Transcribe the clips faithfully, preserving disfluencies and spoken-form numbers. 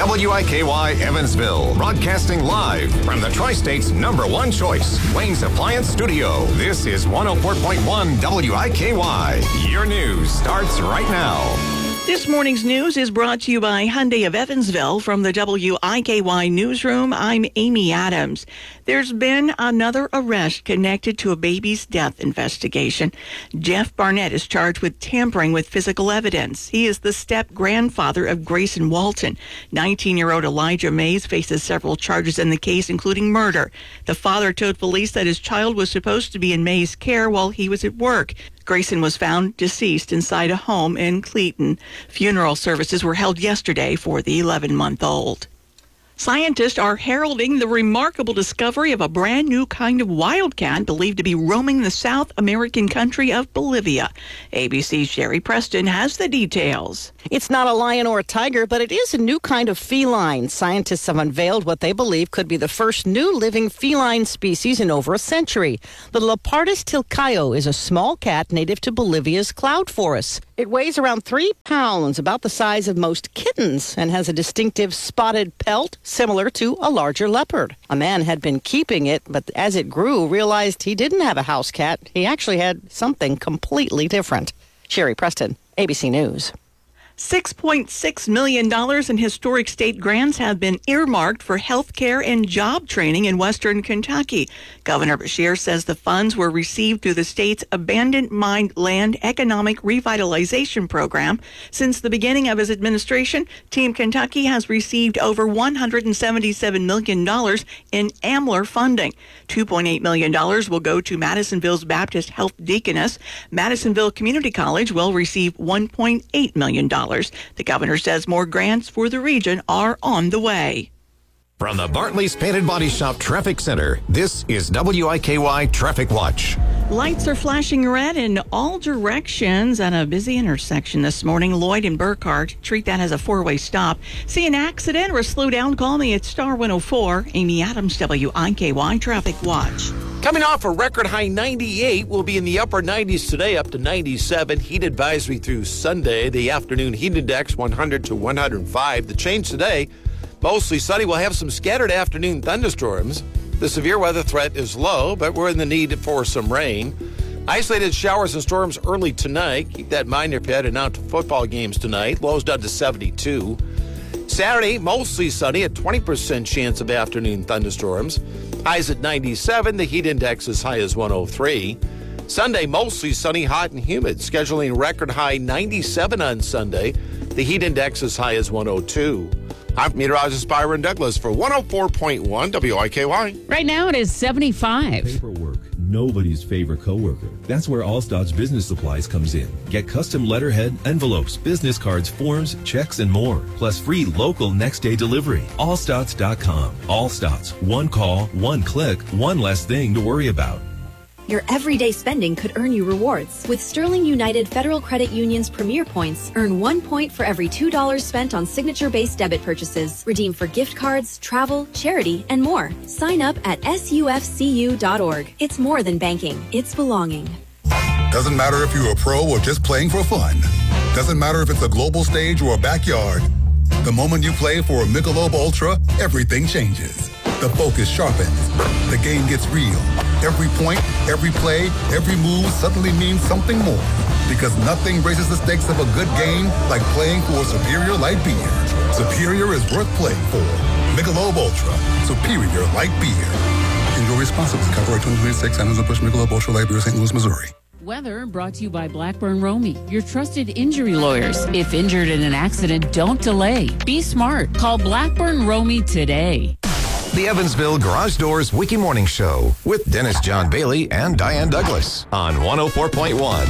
W I K Y Evansville, broadcasting live from the Tri-State's number one choice, Wayne's Appliance Studio. This is one oh four point one W I K Y. Your news starts right now. This morning's news is brought to you by Hyundai of Evansville. From the W I K Y newsroom, I'm Amy Adams. There's been another arrest connected to a baby's death investigation. Jeff Barnett is charged with tampering with physical evidence. He is the step-grandfather of Grayson Walton. nineteen-year-old Elijah Mays faces several charges in the case, including murder. The father told police that his child was supposed to be in Mays' care while he was at work. Grayson was found deceased inside a home in Cleeton. Funeral services were held yesterday for the eleven-month-old. Scientists are heralding the remarkable discovery of a brand new kind of wildcat believed to be roaming the South American country of Bolivia. A B C's Sherry Preston has the details. It's not a lion or a tiger, but it is a new kind of feline. Scientists have unveiled what they believe could be the first new living feline species in over a century. The Leopardus tilcaio is a small cat native to Bolivia's cloud forests. It weighs around three pounds, about the size of most kittens, and has a distinctive spotted pelt similar to a larger leopard. A man had been keeping it, but as it grew, realized he didn't have a house cat. He actually had something completely different. Sherry Preston, A B C News. six point six million dollars in historic state grants have been earmarked for health care and job training in western Kentucky. Governor Beshear says the funds were received through the state's Abandoned Mine Land Economic Revitalization Program. Since the beginning of his administration, Team Kentucky has received over one hundred seventy-seven million dollars in AMLR funding. two point eight million dollars will go to Madisonville's Baptist Health Deaconess. Madisonville Community College will receive one point eight million dollars. The governor says more grants for the region are on the way. From the Bartley's Painted Body Shop Traffic Center, this is W I K Y Traffic Watch. Lights are flashing red in all directions at a busy intersection this morning. Lloyd and Burkhardt, treat that as a four-way stop. See an accident or slow down, call me at Star one oh four. Amy Adams, W I K Y Traffic Watch. Coming off a record high ninety-eight, we'll be in the upper nineties today, up to ninety-seven. Heat advisory through Sunday. The afternoon heat index one hundred to one oh five. The change today, mostly sunny. We'll have some scattered afternoon thunderstorms. The severe weather threat is low, but we're in the need for some rain. Isolated showers and storms early tonight. Keep that in mind if you're heading out to football games tonight. Lows down to seventy-two. Saturday, mostly sunny, a twenty percent chance of afternoon thunderstorms. Highs at ninety-seven. The heat index as high as one oh three. Sunday, mostly sunny, hot, and humid. Scheduling record high ninety-seven on Sunday. The heat index as high as one oh two. I'm meteorologist Byron Douglas for one oh four point one W I K Y. Right now it is seventy-five. Paperwork, nobody's favorite coworker. That's where Allstatt's Business Supplies comes in. Get custom letterhead, envelopes, business cards, forms, checks, and more. Plus free local next day delivery. Allstats dot com. Allstats. One call, one click, one less thing to worry about. Your everyday spending could earn you rewards. With Sterling United Federal Credit Union's Premier Points, earn one point for every two dollars spent on signature-based debit purchases. Redeem for gift cards, travel, charity, and more. Sign up at S U F C U dot org. It's more than banking. It's belonging. Doesn't matter if you're a pro or just playing for fun. Doesn't matter if it's a global stage or a backyard. The moment you play for a Michelob Ultra, everything changes. The focus sharpens. The game gets real. Every point, every play, every move suddenly means something more. Because nothing raises the stakes of a good game like playing for a Superior Light Beer. Superior is worth playing for. Michelob Ultra. Superior Light Beer. Enjoy responsibly. Copyright twenty twenty-six. Anheuser-Busch Michelob Ultra Light Beer, Saint Louis, Missouri. Weather brought to you by Blackburn Romy, your trusted injury lawyers. If injured in an accident, don't delay. Be smart. Call Blackburn Romy today. The Evansville Garage Doors Wiki Morning Show with Dennis John Bailey and Diane Douglas on one oh four point one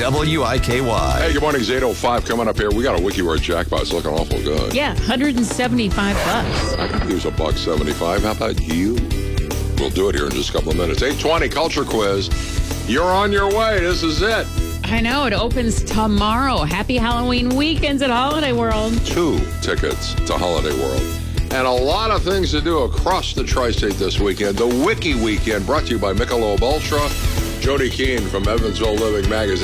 W I K Y. Hey, good morning. It's eight oh five coming up here. We got a Wiki Word jackpot. It's looking awful good. Yeah, one hundred seventy-five bucks. I could use a buck seventy-five. How about you? We'll do it here in just a couple of minutes. eight twenty Culture Quiz. You're on your way. This is it. I know. It opens tomorrow. Happy Halloween weekends at Holiday World. Two tickets to Holiday World. And a lot of things to do across the Tri-State this weekend. The Wiki Weekend brought to you by Michelob Ultra. Jody Keene from Evansville Living Magazine.